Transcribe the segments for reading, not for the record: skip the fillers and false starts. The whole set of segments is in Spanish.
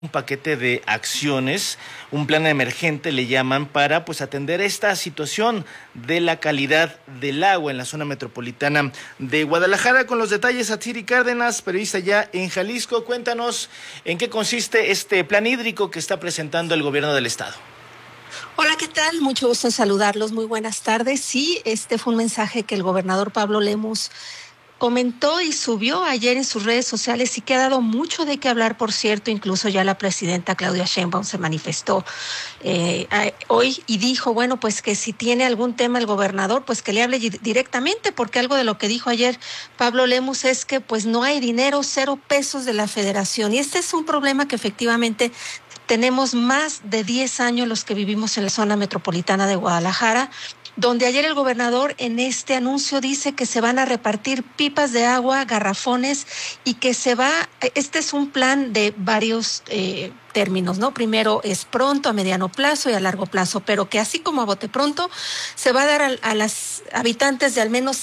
un paquete de acciones, un plan emergente le llaman, para pues atender esta situación de la calidad del agua en la zona metropolitana de Guadalajara. Con los detalles, Atsiri Cárdenas, periodista ya en Jalisco. Cuéntanos en qué consiste este plan hídrico que está presentando el gobierno del estado. Hola, ¿qué tal? Mucho gusto en saludarlos. Muy buenas tardes. Sí, este fue un mensaje que el gobernador Pablo Lemus comentó y subió ayer en sus redes sociales y que ha dado mucho de qué hablar, por cierto. Incluso ya la presidenta Claudia Sheinbaum se manifestó hoy y dijo, bueno, pues que si tiene algún tema el gobernador, pues que le hable directamente, porque algo de lo que dijo ayer Pablo Lemus es que pues no hay dinero, 0 pesos de la federación. Y este es un problema que efectivamente tenemos más de 10 años los que vivimos en la zona metropolitana de Guadalajara, donde ayer el gobernador en este anuncio dice que se van a repartir pipas de agua, garrafones, y que este es un plan de varios términos, ¿no? Primero es pronto, a mediano plazo y a largo plazo, pero que así como a bote pronto se va a dar a las habitantes de al menos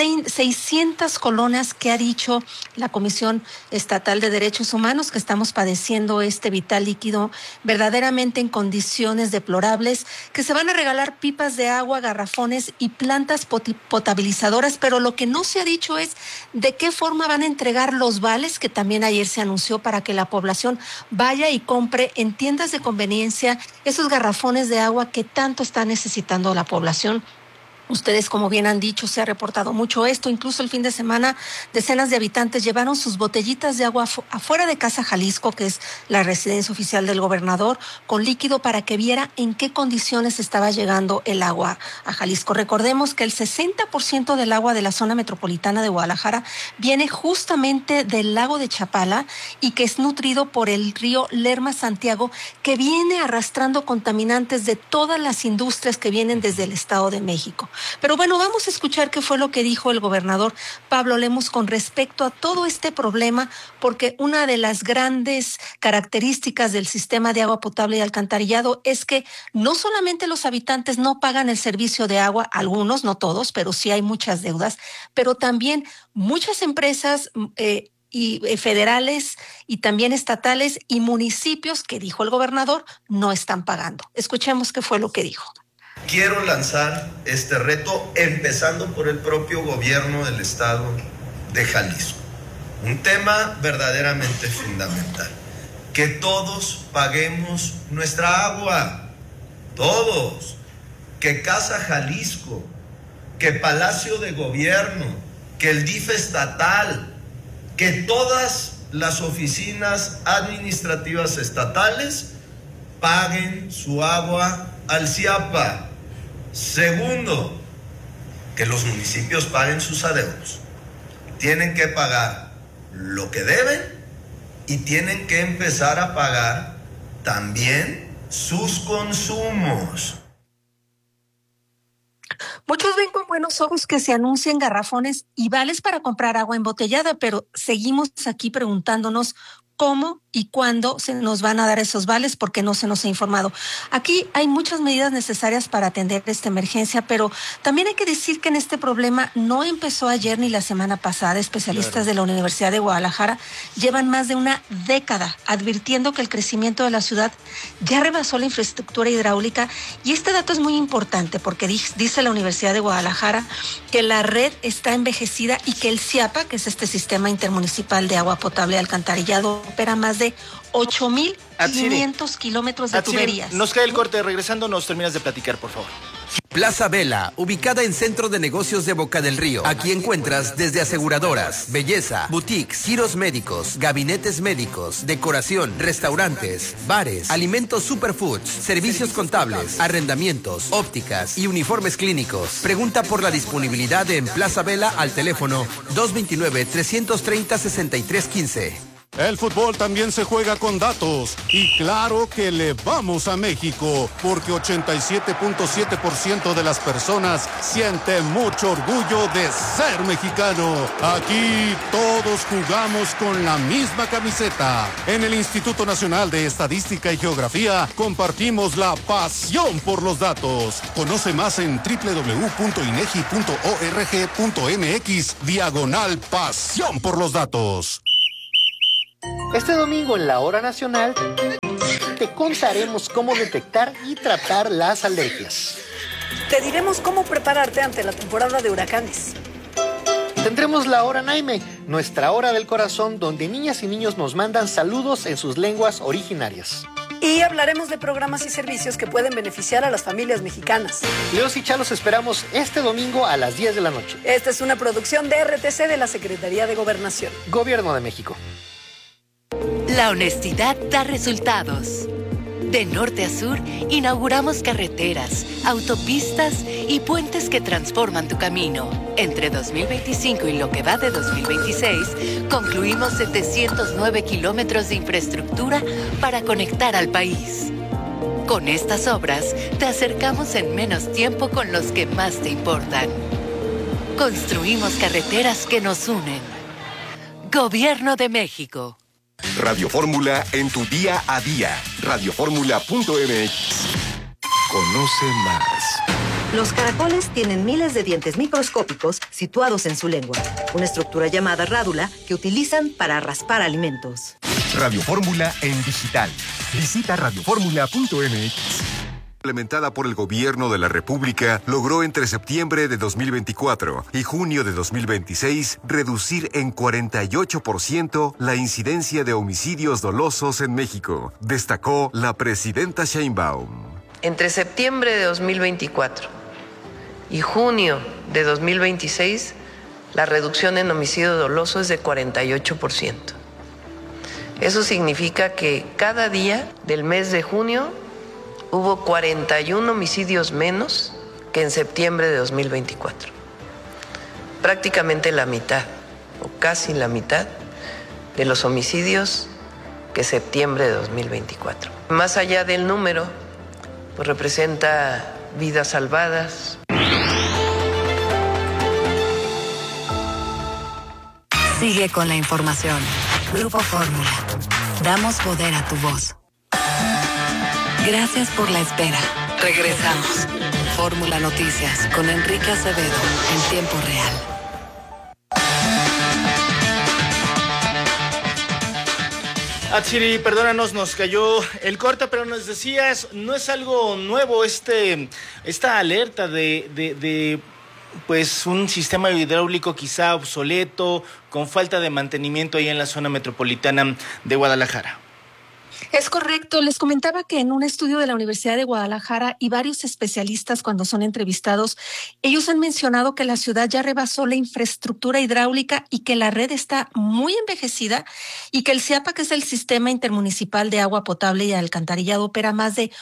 600 colonias que ha dicho la Comisión Estatal de Derechos Humanos que estamos padeciendo este vital líquido verdaderamente en condiciones deplorables, que se van a regalar pipas de agua, garrafones y plantas potabilizadoras, pero lo que no se ha dicho es de qué forma van a entregar los vales, que también ayer se anunció, para que la población vaya y compre en tiendas de conveniencia esos garrafones de agua que tanto está necesitando la población. Ustedes, como bien han dicho, se ha reportado mucho esto. Incluso el fin de semana, decenas de habitantes llevaron sus botellitas de agua afuera de Casa Jalisco, que es la residencia oficial del gobernador, con líquido para que viera en qué condiciones estaba llegando el agua a Jalisco. Recordemos que el 60% del agua de la zona metropolitana de Guadalajara viene justamente del lago de Chapala y que es nutrido por el río Lerma Santiago, que viene arrastrando contaminantes de todas las industrias que vienen desde el Estado de México. Pero bueno, vamos a escuchar qué fue lo que dijo el gobernador Pablo Lemus con respecto a todo este problema, porque una de las grandes características del sistema de agua potable y alcantarillado es que no solamente los habitantes no pagan el servicio de agua, algunos, no todos, pero sí hay muchas deudas, pero también muchas empresas federales y también estatales y municipios, que dijo el gobernador, no están pagando. Escuchemos qué fue lo que dijo. Quiero lanzar este reto empezando por el propio gobierno del estado de Jalisco. Un tema verdaderamente fundamental. Que todos paguemos nuestra agua. Todos. Que Casa Jalisco, que Palacio de Gobierno, que el DIF estatal, que todas las oficinas administrativas estatales paguen su agua al CIAPA. Segundo, que los municipios paguen sus adeudos. Tienen que pagar lo que deben y tienen que empezar a pagar también sus consumos. Muchos ven con buenos ojos que se anuncien garrafones y vales para comprar agua embotellada, pero seguimos aquí preguntándonos cómo y cuándo se nos van a dar esos vales, porque no se nos ha informado. Aquí hay muchas medidas necesarias para atender esta emergencia, pero también hay que decir que en este problema no empezó ayer ni la semana pasada. Especialistas de la Universidad de Guadalajara llevan más de una década advirtiendo que el crecimiento de la ciudad ya rebasó la infraestructura hidráulica, y este dato es muy importante porque dice la Universidad de Guadalajara que la red está envejecida y que el CIAPA, que es este sistema intermunicipal de agua potable y alcantarillado, opera más de 8,500 kilómetros de tuberías. Nos cae el corte. Regresando nos terminas de platicar, por favor. Plaza Vela, ubicada en Centro de Negocios de Boca del Río. Aquí encuentras desde aseguradoras, belleza, boutiques, giros médicos, gabinetes médicos, decoración, restaurantes, bares, alimentos superfoods, servicios contables, arrendamientos, ópticas y uniformes clínicos. Pregunta por la disponibilidad en Plaza Vela al teléfono 229-330-6315. El fútbol también se juega con datos y claro que le vamos a México porque 87.7% de las personas sienten mucho orgullo de ser mexicano. Aquí todos jugamos con la misma camiseta. En el Instituto Nacional de Estadística y Geografía compartimos la pasión por los datos. Conoce más en www.inegi.org.mx/pasión por los datos. Este domingo en la Hora Nacional te contaremos cómo detectar y tratar las alergias. Te diremos cómo prepararte ante la temporada de huracanes. Tendremos la Hora Naime, nuestra hora del corazón, donde niñas y niños nos mandan saludos en sus lenguas originarias. Y hablaremos de programas y servicios que pueden beneficiar a las familias mexicanas. Leos y Chalos esperamos este domingo a las 10 de la noche. Esta es una producción de RTC de la Secretaría de Gobernación. Gobierno de México. La honestidad da resultados. De norte a sur, inauguramos carreteras, autopistas y puentes que transforman tu camino. Entre 2025 y lo que va de 2026, concluimos 709 kilómetros de infraestructura para conectar al país. Con estas obras, te acercamos en menos tiempo con los que más te importan. Construimos carreteras que nos unen. Gobierno de México. Radio Fórmula en tu día a día. Radioformula.mx. Conoce más. Los caracoles tienen miles de dientes microscópicos situados en su lengua, una estructura llamada rádula que utilizan para raspar alimentos. Radio Fórmula en digital. Visita radioformula.mx. Implementada por el Gobierno de la República, logró entre septiembre de 2024 y junio de 2026 reducir en 48% la incidencia de homicidios dolosos en México, destacó la presidenta Sheinbaum. Entre septiembre de 2024 y junio de 2026, la reducción en homicidio doloso es de 48%. Eso significa que cada día del mes de junio hubo 41 homicidios menos que en septiembre de 2024. Prácticamente la mitad, o casi la mitad, de los homicidios que septiembre de 2024. Más allá del número, pues representa vidas salvadas. Sigue con la información. Grupo Fórmula. Damos poder a tu voz. Gracias por la espera. Regresamos. Fórmula Noticias con Enrique Acevedo en tiempo real. Atsiri, perdónanos, nos cayó el corte, pero nos decías, no es algo nuevo esta alerta de pues un sistema hidráulico quizá obsoleto, con falta de mantenimiento ahí en la zona metropolitana de Guadalajara. Es correcto. Les comentaba que en un estudio de la Universidad de Guadalajara y varios especialistas cuando son entrevistados, ellos han mencionado que la ciudad ya rebasó la infraestructura hidráulica y que la red está muy envejecida y que el CIAPA, que es el Sistema Intermunicipal de Agua Potable y Alcantarillado, opera más de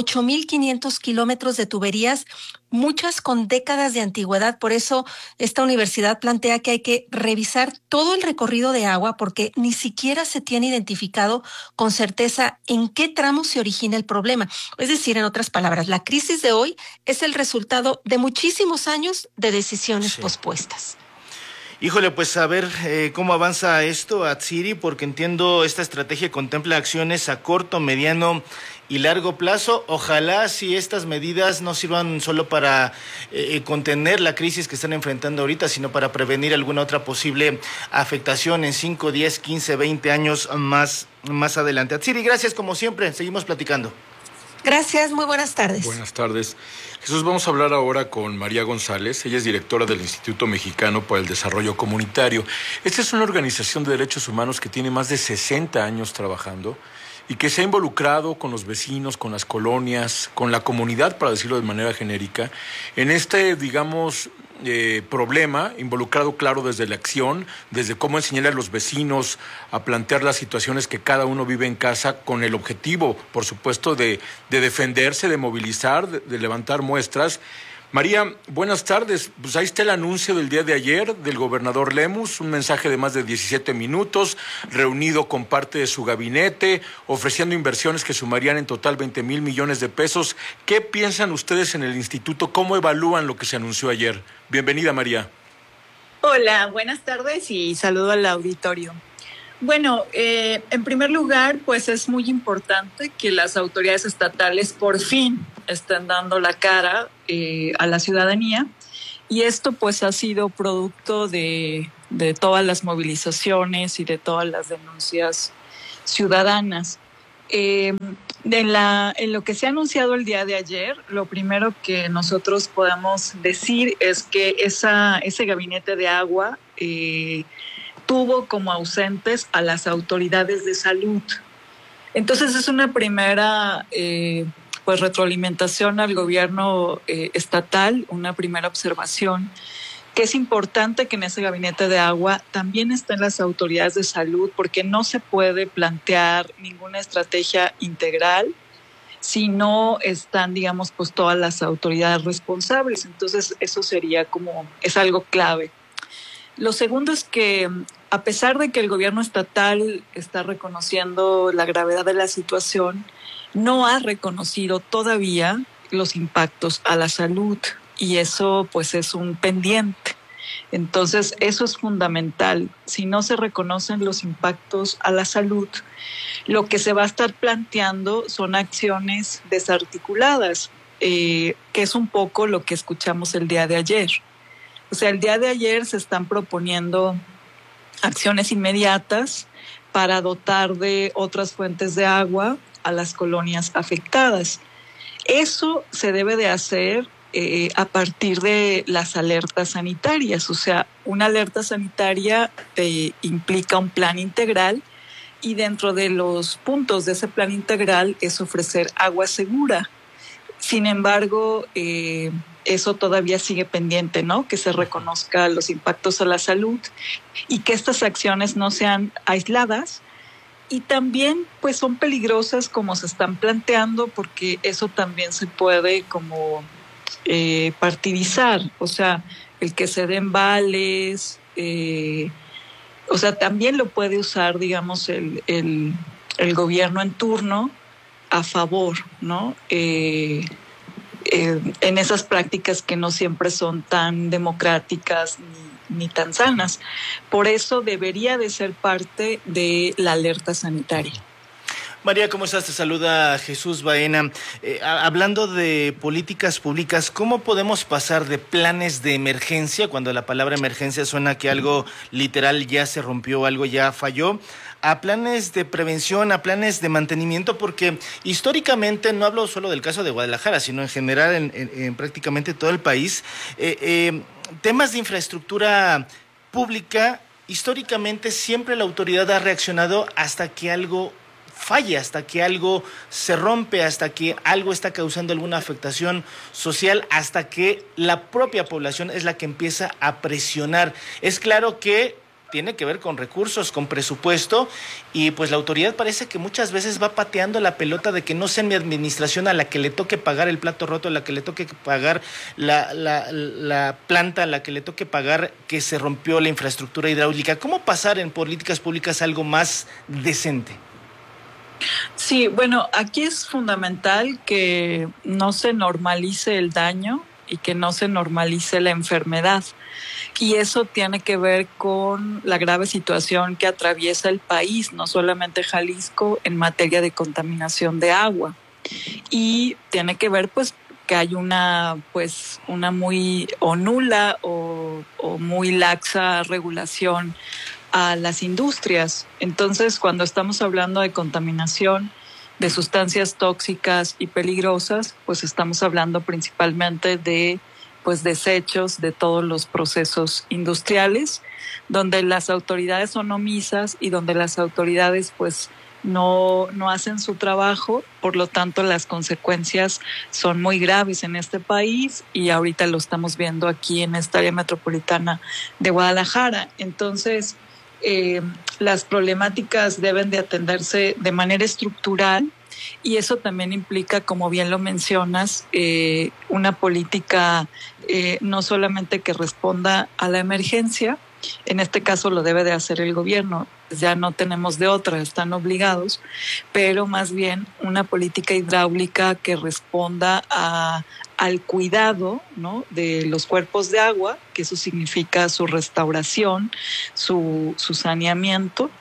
8,500 kilómetros de tuberías, muchas con décadas de antigüedad. Por eso esta universidad plantea que hay que revisar todo el recorrido de agua porque ni siquiera se tiene identificado con certeza en qué tramo se origina el problema. Es decir, en otras palabras, la crisis de hoy es el resultado de muchísimos años de decisiones pospuestas. Híjole, pues a ver cómo avanza esto, Atsiri, porque entiendo esta estrategia contempla acciones a corto, mediano y largo plazo. Ojalá si estas medidas no sirvan solo para contener la crisis que están enfrentando ahorita, sino para prevenir alguna otra posible afectación en 5, 10, 15, 20 años más adelante. Atsiri, gracias como siempre, seguimos platicando. Gracias, muy buenas tardes. Buenas tardes. Jesús, vamos a hablar ahora con María González. Ella es directora del Instituto Mexicano para el Desarrollo Comunitario. Esta es una organización de derechos humanos que tiene más de 60 años trabajando y que se ha involucrado con los vecinos, con las colonias, con la comunidad, para decirlo de manera genérica, en este, digamos, problema, involucrado, claro, desde la acción, desde cómo enseñarle a los vecinos a plantear las situaciones que cada uno vive en casa, con el objetivo, por supuesto, de defenderse, de movilizar, de levantar muestras. María, buenas tardes. Pues ahí está el anuncio del día de ayer del gobernador Lemus, un mensaje de más de 17 minutos, reunido con parte de su gabinete, ofreciendo inversiones que sumarían en total 20,000 millones de pesos. ¿Qué piensan ustedes en el instituto? ¿Cómo evalúan lo que se anunció ayer? Bienvenida, María. Hola, buenas tardes y saludo al auditorio. Bueno, en primer lugar, pues es muy importante que las autoridades estatales por fin estén dando la cara a la ciudadanía, y esto pues ha sido producto de todas las movilizaciones y de todas las denuncias ciudadanas. En lo que se ha anunciado el día de ayer, lo primero que nosotros podemos decir es que ese gabinete de agua tuvo como ausentes a las autoridades de salud. Entonces es una primera retroalimentación al gobierno estatal, una primera observación, que es importante que en ese gabinete de agua también estén las autoridades de salud, porque no se puede plantear ninguna estrategia integral si no están, digamos, pues todas las autoridades responsables. Entonces eso sería es algo clave. Lo segundo es que, a pesar de que el gobierno estatal está reconociendo la gravedad de la situación, no ha reconocido todavía los impactos a la salud, y eso pues es un pendiente. Entonces eso es fundamental. Si no se reconocen los impactos a la salud, lo que se va a estar planteando son acciones desarticuladas, que es un poco lo que escuchamos el día de ayer. O sea, el día de ayer se están proponiendo acciones inmediatas para dotar de otras fuentes de agua a las colonias afectadas. Eso se debe de hacer a partir de las alertas sanitarias. O sea, una alerta sanitaria implica un plan integral, y dentro de los puntos de ese plan integral es ofrecer agua segura. Sin embargo, eso todavía sigue pendiente, ¿no? Que se reconozca los impactos a la salud y que estas acciones no sean aisladas. Y también pues son peligrosas como se están planteando, porque eso también se puede partidizar. O sea, el que se den vales, o sea, también lo puede usar, digamos, el gobierno en turno a favor, ¿no? En esas prácticas que no siempre son tan democráticas ni tan sanas. Por eso debería de ser parte de la alerta sanitaria. María, ¿cómo estás? Te saluda Jesús Baena. Hablando de políticas públicas, ¿cómo podemos pasar de planes de emergencia, cuando la palabra emergencia suena que algo literal ya se rompió, algo ya falló, a planes de prevención, a planes de mantenimiento? Porque históricamente, no hablo solo del caso de Guadalajara, sino en general en prácticamente todo el país, temas de infraestructura pública, históricamente siempre la autoridad ha reaccionado hasta que algo falla, hasta que algo se rompe, hasta que algo está causando alguna afectación social, hasta que la propia población es la que empieza a presionar. Es claro que tiene que ver con recursos, con presupuesto, y pues la autoridad parece que muchas veces va pateando la pelota de que no sea mi administración a la que le toque pagar el plato roto, a la que le toque pagar la planta, a la que le toque pagar que se rompió la infraestructura hidráulica. ¿Cómo pasar en políticas públicas algo más decente? Sí, bueno, aquí es fundamental que no se normalice el daño y que no se normalice la enfermedad. Y eso tiene que ver con la grave situación que atraviesa el país, no solamente Jalisco, en materia de contaminación de agua. Y tiene que ver, pues, que hay una muy o nula o muy laxa regulación a las industrias. Entonces, cuando estamos hablando de contaminación de sustancias tóxicas y peligrosas, pues estamos hablando principalmente de desechos de todos los procesos industriales, donde las autoridades son omisas y donde las autoridades no hacen su trabajo. Por lo tanto, las consecuencias son muy graves en este país, y ahorita lo estamos viendo aquí en esta área metropolitana de Guadalajara. Entonces, las problemáticas deben de atenderse de manera estructural, y eso también implica, como bien lo mencionas, una política no solamente que responda a la emergencia. En este caso lo debe de hacer el gobierno, ya no tenemos de otra, están obligados, pero más bien una política hidráulica que responda al cuidado, ¿no?, de los cuerpos de agua, que eso significa su restauración, su saneamiento,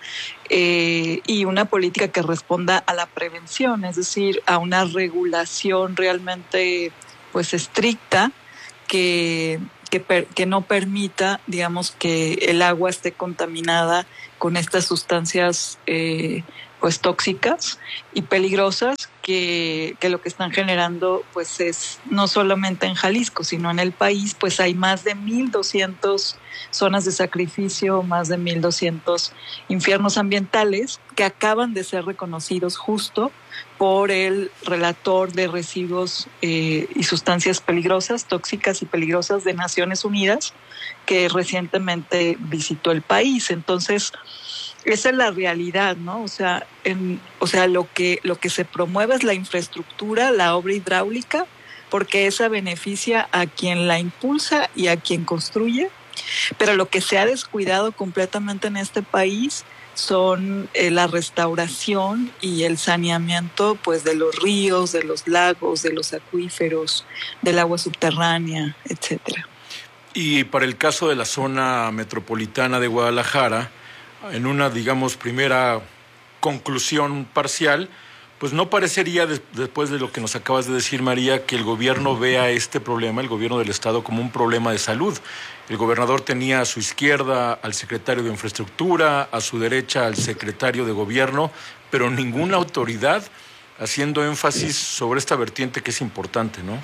y una política que responda a la prevención, es decir, a una regulación realmente estricta que no permita, digamos, que el agua esté contaminada con estas sustancias pues tóxicas y peligrosas que lo que están generando pues es no solamente en Jalisco, sino en el país, pues hay más de 1,200 zonas de sacrificio, más de 1,200 infiernos ambientales que acaban de ser reconocidos justo por el relator de residuos y sustancias peligrosas, tóxicas y peligrosas de Naciones Unidas, que recientemente visitó el país. Entonces, esa es la realidad, ¿no? O sea, lo que se promueve es la infraestructura, la obra hidráulica, porque esa beneficia a quien la impulsa y a quien construye, pero lo que se ha descuidado completamente en este país son la restauración y el saneamiento pues de los ríos, de los lagos, de los acuíferos, del agua subterránea, etcétera. Y para el caso de la zona metropolitana de Guadalajara, en una, digamos, primera conclusión parcial, pues no parecería, después de lo que nos acabas de decir, María, que el gobierno vea este problema, el gobierno del Estado, como un problema de salud. El gobernador tenía a su izquierda al secretario de Infraestructura, a su derecha al secretario de Gobierno, pero ninguna autoridad haciendo énfasis sobre esta vertiente que es importante, ¿no?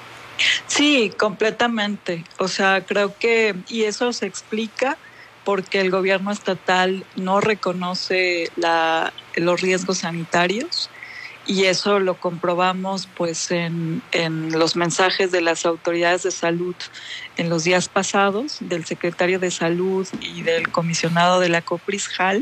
Sí, completamente. O sea, creo que, y eso se explica porque el gobierno estatal no reconoce los riesgos sanitarios, y eso lo comprobamos pues en los mensajes de las autoridades de salud en los días pasados, del secretario de Salud y del comisionado de la COPRIS-JAL,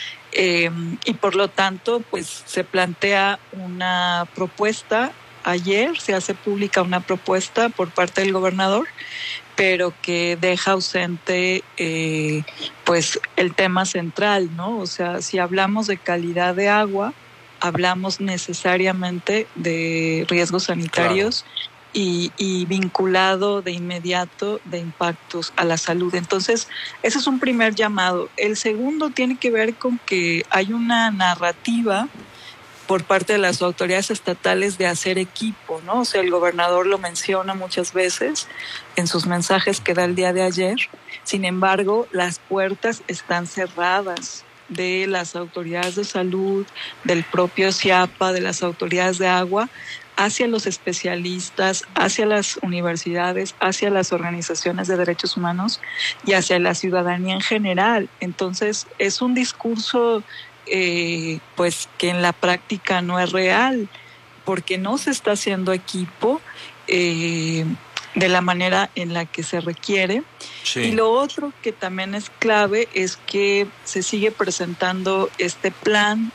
y por lo tanto pues se plantea una propuesta. Ayer se hace pública una propuesta por parte del gobernador, pero que deja ausente pues el tema central, ¿no? O sea, si hablamos de calidad de agua, hablamos necesariamente de riesgos sanitarios, claro, y vinculado de inmediato de impactos a la salud. Entonces, ese es un primer llamado. El segundo tiene que ver con que hay una narrativa por parte de las autoridades estatales de hacer equipo, ¿no? O sea, el gobernador lo menciona muchas veces en sus mensajes que da el día de ayer. Sin embargo, las puertas están cerradas de las autoridades de salud, del propio CIAPA, de las autoridades de agua, hacia los especialistas, hacia las universidades, hacia las organizaciones de derechos humanos y hacia la ciudadanía en general. Entonces, es un discurso pues que en la práctica no es real, porque no se está haciendo equipo de la manera en la que se requiere. Sí. Y lo otro que también es clave es que se sigue presentando este plan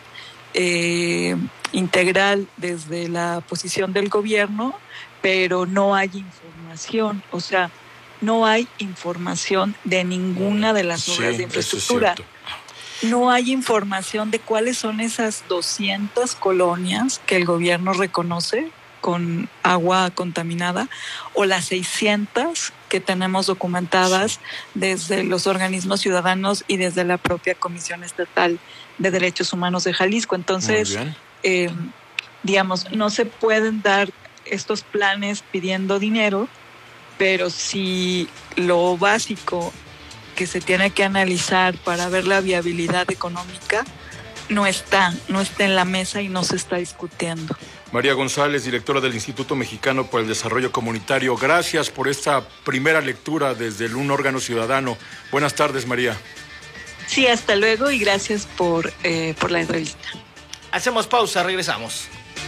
integral desde la posición del gobierno, pero no hay información, o sea, no hay información de ninguna de las obras de infraestructura. No hay información de cuáles son esas 200 colonias que el gobierno reconoce con agua contaminada, o las 600 que tenemos documentadas desde los organismos ciudadanos y desde la propia Comisión Estatal de Derechos Humanos de Jalisco. Entonces, digamos, no se pueden dar estos planes pidiendo dinero, pero si lo básico que se tiene que analizar para ver la viabilidad económica no está en la mesa y no se está discutiendo. María González, directora del Instituto Mexicano por el Desarrollo Comunitario, gracias por esta primera lectura desde un órgano ciudadano. Buenas tardes, María. Sí, hasta luego y gracias por la entrevista. Hacemos pausa, regresamos.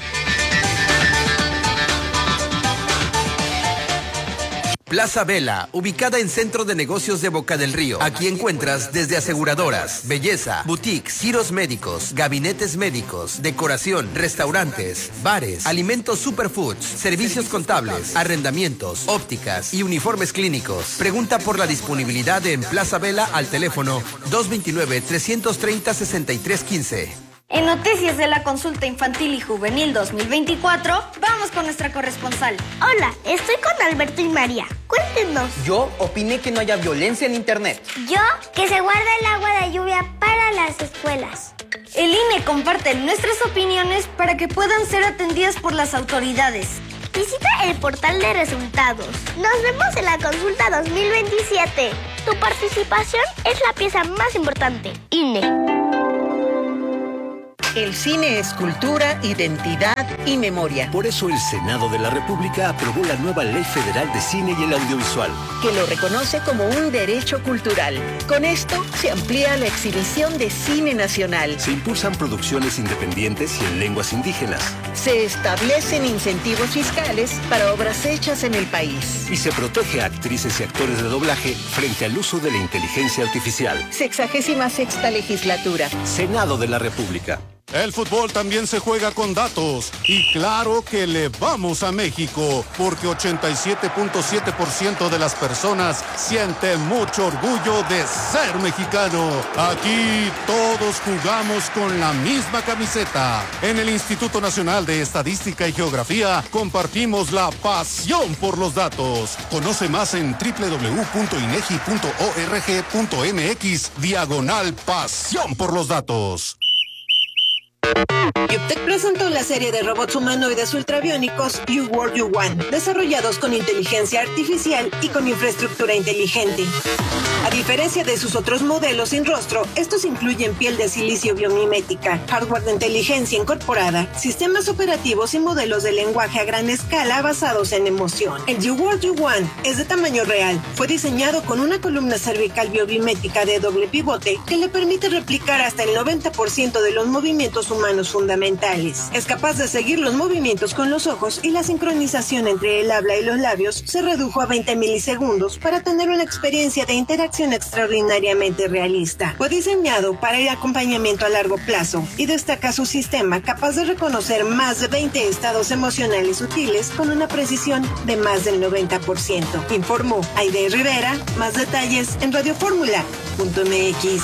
Plaza Vela, ubicada en Centro de Negocios de Boca del Río. Aquí encuentras desde aseguradoras, belleza, boutiques, giros médicos, gabinetes médicos, decoración, restaurantes, bares, alimentos superfoods, servicios contables, arrendamientos, ópticas y uniformes clínicos. Pregunta por la disponibilidad en Plaza Vela al teléfono 229-330-6315. En Noticias de la Consulta Infantil y Juvenil 2024, vamos con nuestra corresponsal. Hola, estoy con Alberto y María. Cuéntenos. Yo opiné que no haya violencia en Internet. Yo, que se guarda el agua de lluvia para las escuelas. El INE comparte nuestras opiniones para que puedan ser atendidas por las autoridades. Visita el portal de resultados. Nos vemos en la consulta 2027. Tu participación es la pieza más importante. INE. El cine es cultura, identidad y memoria. Por eso el Senado de la República aprobó la nueva Ley Federal de Cine y el Audiovisual, Que lo reconoce como un derecho cultural. Con esto se amplía la exhibición de cine nacional. se impulsan producciones independientes y en lenguas indígenas, Se establecen incentivos fiscales para obras hechas en el país. y se protege a actrices y actores de doblaje frente al uso de la inteligencia artificial. 66ª legislatura. Senado de la República. El fútbol también se juega con datos y claro que le vamos a México porque 87.7% de las personas siente mucho orgullo de ser mexicano. Aquí todos jugamos con la misma camiseta. En el Instituto Nacional de Estadística y Geografía compartimos la pasión por los datos. Conoce más en www.inegi.org.mx/pasión por los datos. Yuptec presentó la serie de robots humanoides ultrabiónicos You World You Want, desarrollados con inteligencia artificial y con infraestructura inteligente. A diferencia de sus otros modelos sin rostro, estos incluyen piel de silicio biomimética, hardware de inteligencia incorporada, sistemas operativos y modelos de lenguaje a gran escala basados en emoción. El You World You Want es de tamaño real. Fue diseñado con una columna cervical biomimética de doble pivote que le permite replicar hasta el 90% de los movimientos humanos fundamentales. Es capaz de seguir los movimientos con los ojos y la sincronización entre el habla y los labios se redujo a 20 milisegundos para tener una experiencia de interacción extraordinariamente realista. Fue diseñado para el acompañamiento a largo plazo y destaca su sistema capaz de reconocer más de 20 estados emocionales sutiles con una precisión de más del 90%. Informó Aide Rivera. Más detalles en radioformula.mx.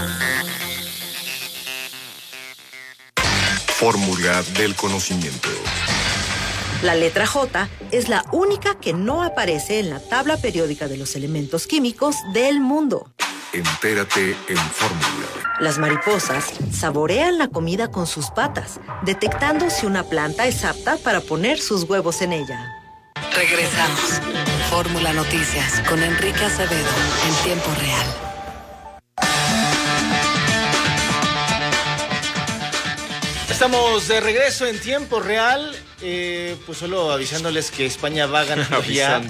Fórmula del conocimiento. La letra J es la única que no aparece en la tabla periódica de los elementos químicos del mundo. Entérate en Fórmula. Las mariposas saborean la comida con sus patas, detectando si una planta es apta para poner sus huevos en ella. Regresamos. Fórmula Noticias con Enrique Acevedo en tiempo real. Estamos de regreso en tiempo real, pues solo avisándoles que España va ganando ya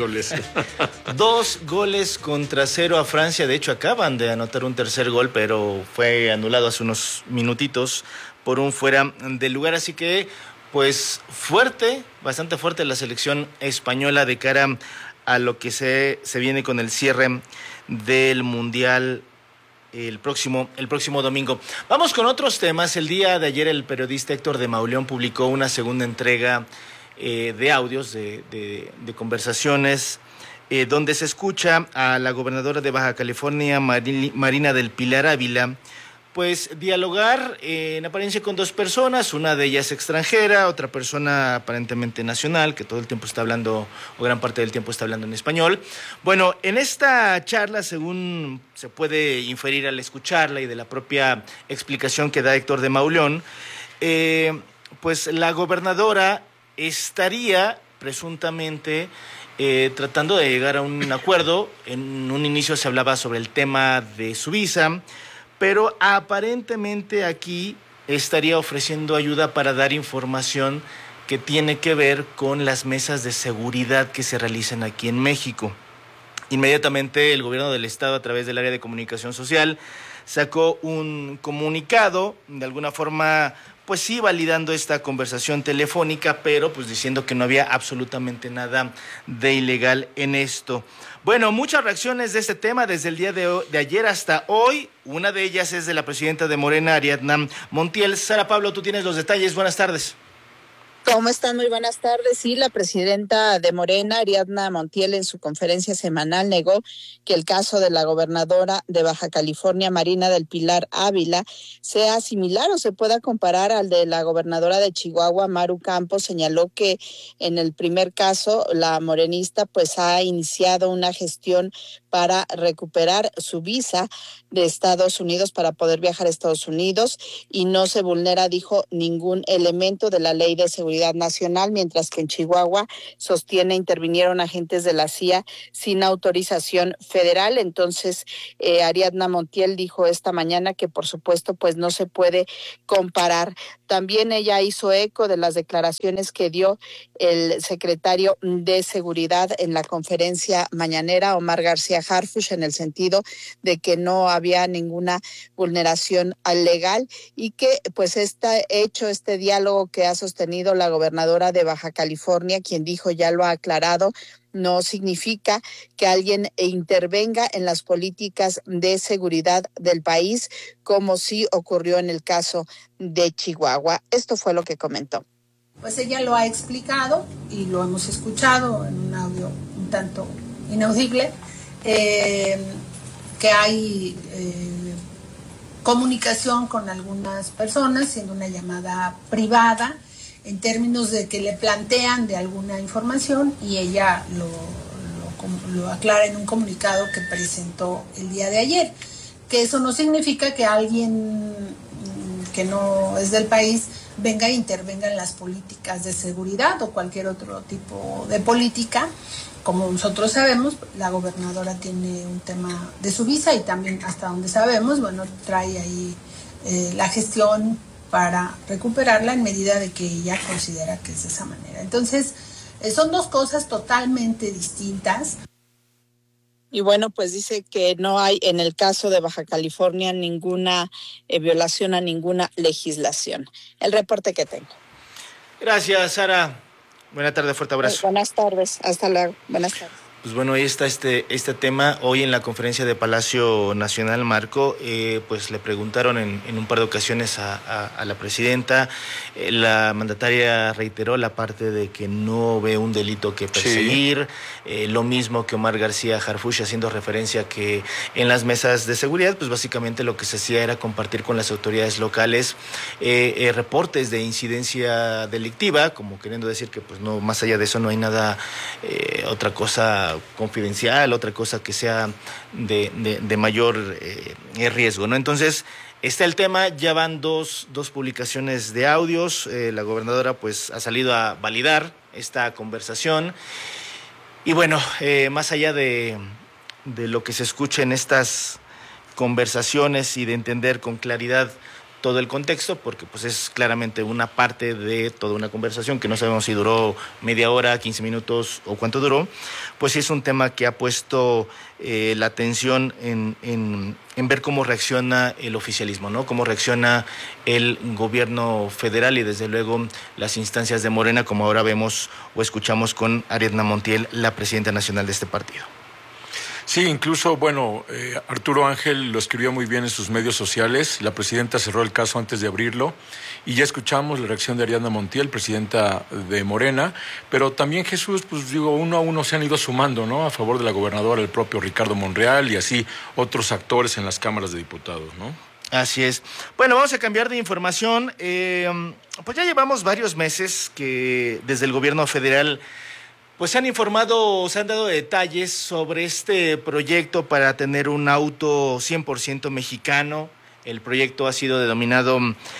2-0 a Francia. De hecho, acaban de anotar un tercer gol, pero fue anulado hace unos minutitos por un fuera de lugar. Así que, pues fuerte, bastante fuerte la selección española de cara a lo que se viene con el cierre del Mundial el próximo domingo. Vamos con otros temas. El día de ayer el periodista Héctor de Mauleón publicó una segunda entrega de audios, de conversaciones, donde se escucha a la gobernadora de Baja California, Marina del Pilar Ávila, pues dialogar en apariencia con dos personas, una de ellas extranjera, otra persona aparentemente nacional, que todo el tiempo está hablando, o gran parte del tiempo está hablando en español. Bueno, en esta charla, según se puede inferir al escucharla y de la propia explicación que da Héctor de Mauleón, pues la gobernadora estaría presuntamente tratando de llegar a un acuerdo. En un inicio se hablaba sobre el tema de su visa, pero aparentemente aquí estaría ofreciendo ayuda para dar información que tiene que ver con las mesas de seguridad que se realizan aquí en México. Inmediatamente el gobierno del estado, a través del área de comunicación social, sacó un comunicado, de alguna forma, pues sí, validando esta conversación telefónica, pero pues diciendo que no había absolutamente nada de ilegal en esto. Bueno, muchas reacciones de este tema desde el día de ayer hasta hoy. Una de ellas es de la presidenta de Morena, Ariadna Montiel. Sara Pablo, tú tienes los detalles. Buenas tardes. ¿Cómo están? Muy buenas tardes. Sí, la presidenta de Morena, Ariadna Montiel, en su conferencia semanal negó que el caso de la gobernadora de Baja California, Marina del Pilar Ávila, sea similar o se pueda comparar al de la gobernadora de Chihuahua, Maru Campos. Señaló que en el primer caso, la morenista pues ha iniciado una gestión para recuperar su visa de Estados Unidos para poder viajar a Estados Unidos y no se vulnera, dijo, ningún elemento de la ley de seguridad Seguridad Nacional, mientras que en Chihuahua, sostiene, intervinieron agentes de la CIA sin autorización federal. Entonces, Ariadna Montiel dijo esta mañana que por supuesto pues no se puede comparar. También ella hizo eco de las declaraciones que dio el secretario de Seguridad en la conferencia mañanera, Omar García Harfuch, en el sentido de que no había ninguna vulneración legal y que pues este diálogo que ha sostenido la gobernadora de Baja California, quien dijo, ya lo ha aclarado, no significa que alguien intervenga en las políticas de seguridad del país, como sí ocurrió en el caso de Chihuahua. Esto fue lo que comentó. Pues ella lo ha explicado y lo hemos escuchado en un audio un tanto inaudible, que hay comunicación con algunas personas, siendo una llamada privada, en términos de que le plantean de alguna información y ella lo aclara en un comunicado que presentó el día de ayer, que eso no significa que alguien que no es del país venga e intervenga en las políticas de seguridad o cualquier otro tipo de política. Como nosotros sabemos, la gobernadora tiene un tema de su visa y también, hasta donde sabemos, bueno, trae ahí la gestión para recuperarla en medida de que ella considera que es de esa manera. Entonces, son dos cosas totalmente distintas. Y bueno, pues dice que no hay en el caso de Baja California ninguna violación a ninguna legislación. El reporte que tengo. Gracias, Sara. Buena tarde, fuerte abrazo. Buenas tardes, hasta luego. Buenas tardes. Pues bueno, ahí está este tema. Hoy en la conferencia de Palacio Nacional, Marco, pues le preguntaron en un par de ocasiones a la presidenta. La mandataria reiteró la parte de que no ve un delito que perseguir. Sí. Lo mismo que Omar García Harfuch, haciendo referencia que en las mesas de seguridad, pues básicamente lo que se hacía era compartir con las autoridades locales reportes de incidencia delictiva, como queriendo decir que pues no, más allá de eso no hay nada, otra cosa confidencial, otra cosa que sea de mayor riesgo, ¿no? Entonces, está el tema, ya van dos publicaciones de audios, la gobernadora pues ha salido a validar esta conversación y bueno, más allá de lo que se escucha en estas conversaciones y de entender con claridad todo el contexto, porque pues es claramente una parte de toda una conversación que no sabemos si duró media hora, 15 minutos o cuánto duró, pues es un tema que ha puesto la atención en ver cómo reacciona el oficialismo, ¿no? Cómo reacciona el gobierno federal y desde luego las instancias de Morena, como ahora vemos o escuchamos con Ariadna Montiel, la presidenta nacional de este partido. Sí, incluso, bueno, Arturo Ángel lo escribió muy bien en sus medios sociales. La presidenta cerró el caso antes de abrirlo y ya escuchamos la reacción de Ariadna Montiel, presidenta de Morena, pero también Jesús, pues digo, uno a uno se han ido sumando, ¿no? A favor de la gobernadora, el propio Ricardo Monreal y así otros actores en las cámaras de diputados, ¿no? Así es. Bueno, vamos a cambiar de información. Pues ya llevamos varios meses que desde el gobierno federal pues se han informado, se han dado detalles sobre este proyecto para tener un auto 100% mexicano. El proyecto ha sido denominado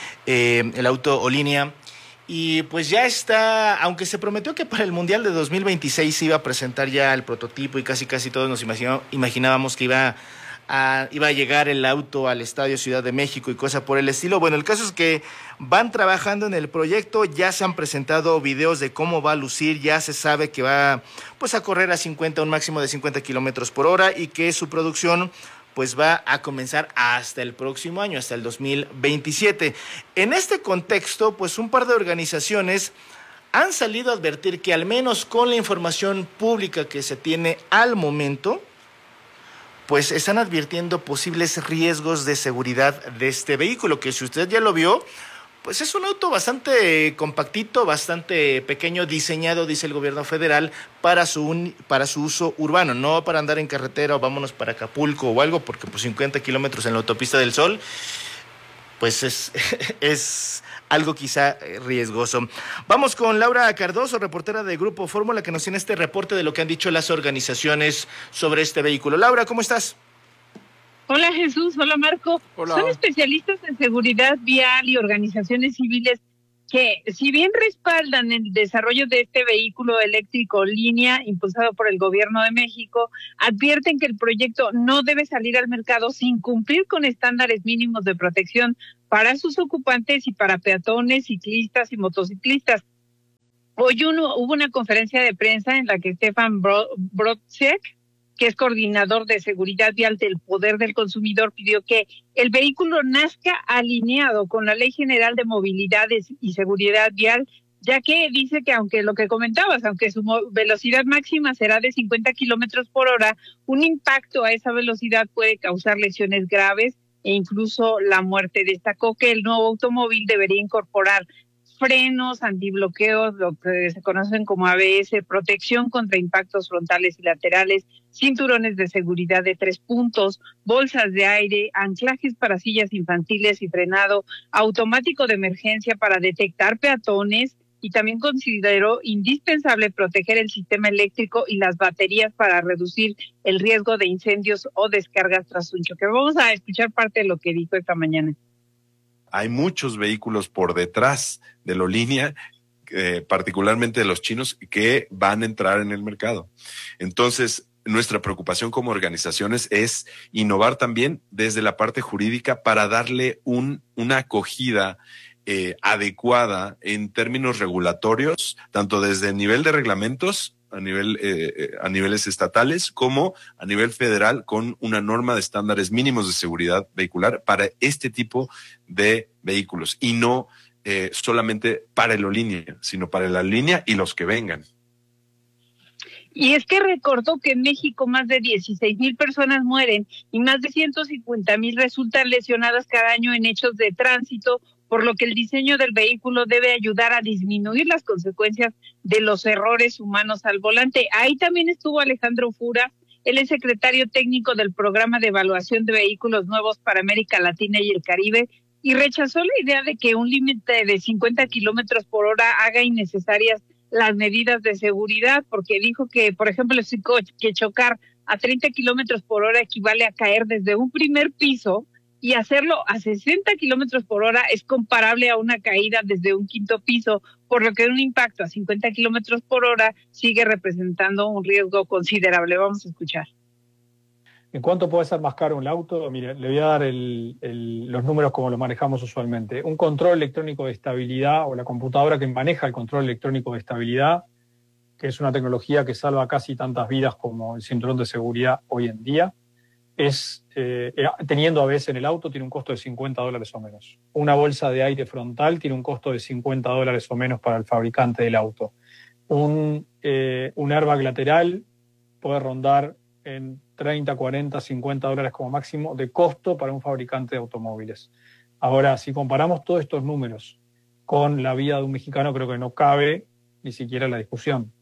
el auto Olinia. Y pues ya está, aunque se prometió que para el Mundial de 2026 se iba a presentar ya el prototipo y casi todos nos imaginábamos que iba a llegar el auto al Estadio Ciudad de México y cosa por el estilo. Bueno, el caso es que van trabajando en el proyecto, ya se han presentado videos de cómo va a lucir, ya se sabe que va pues a correr a 50, un máximo de 50 kilómetros por hora y que su producción pues va a comenzar hasta el próximo año, hasta el 2027. En este contexto, pues un par de organizaciones han salido a advertir que al menos con la información pública que se tiene al momento, pues están advirtiendo posibles riesgos de seguridad de este vehículo, que si usted ya lo vio, pues es un auto bastante compactito, bastante pequeño, diseñado, dice el gobierno federal, para su uso urbano, no para andar en carretera o vámonos para Acapulco o algo, porque pues 50 kilómetros en la autopista del Sol, pues es algo quizá riesgoso. Vamos con Laura Cardoso, reportera de Grupo Fórmula, que nos tiene este reporte de lo que han dicho las organizaciones sobre este vehículo. Laura, ¿cómo estás? Hola Jesús, hola Marco. Hola. Son especialistas en seguridad vial y organizaciones civiles que si bien respaldan el desarrollo de este vehículo eléctrico línea impulsado por el gobierno de México, advierten que el proyecto no debe salir al mercado sin cumplir con estándares mínimos de protección para sus ocupantes y para peatones, ciclistas y motociclistas. Hoy hubo una conferencia de prensa en la que Stefan Brodsek, que es coordinador de seguridad vial del Poder del Consumidor, pidió que el vehículo nazca alineado con la Ley General de Movilidad y Seguridad Vial, ya que dice que aunque lo que comentabas, aunque su velocidad máxima será de 50 kilómetros por hora, un impacto a esa velocidad puede causar lesiones graves e incluso la muerte. Destacó que el nuevo automóvil debería incorporar frenos, antibloqueos, lo que se conocen como ABS, protección contra impactos frontales y laterales, cinturones de seguridad de 3 puntos, bolsas de aire, anclajes para sillas infantiles y frenado automático de emergencia para detectar peatones, y también consideró indispensable proteger el sistema eléctrico y las baterías para reducir el riesgo de incendios o descargas tras un choque. Vamos a escuchar parte de lo que dijo esta mañana. Hay muchos vehículos por detrás de la línea, particularmente de los chinos, que van a entrar en el mercado. Entonces, nuestra preocupación como organizaciones es innovar también desde la parte jurídica para darle una acogida adecuada en términos regulatorios, tanto desde el nivel de reglamentos, a niveles estatales como a nivel federal, con una norma de estándares mínimos de seguridad vehicular para este tipo de vehículos, y no solamente para la línea, sino para la línea y los que vengan. Y es que recordó que en México más de 16,000 personas mueren y más de 150,000 resultan lesionadas cada año en hechos de tránsito, por lo que el diseño del vehículo debe ayudar a disminuir las consecuencias de los errores humanos al volante. Ahí también estuvo Alejandro Fura, él es secretario técnico del Programa de Evaluación de Vehículos Nuevos para América Latina y el Caribe, y rechazó la idea de que un límite de 50 kilómetros por hora haga innecesarias las medidas de seguridad, porque dijo que, por ejemplo, que chocar a 30 kilómetros por hora equivale a caer desde un primer piso, y hacerlo a 60 kilómetros por hora es comparable a una caída desde un 5º piso, por lo que un impacto a 50 kilómetros por hora sigue representando un riesgo considerable. Vamos a escuchar. ¿En cuánto puede ser más caro un auto? Mire, le voy a dar los números como los manejamos usualmente. Un control electrónico de estabilidad, o la computadora que maneja el control electrónico de estabilidad, que es una tecnología que salva casi tantas vidas como el cinturón de seguridad hoy en día, teniendo ABS en el auto, tiene un costo de $50 o menos. Una bolsa de aire frontal tiene un costo de $50 o menos para el fabricante del auto. Un airbag lateral puede rondar en 30, 40, $50 como máximo de costo para un fabricante de automóviles. Ahora, si comparamos todos estos números con la vida de un mexicano, creo que no cabe ni siquiera la discusión.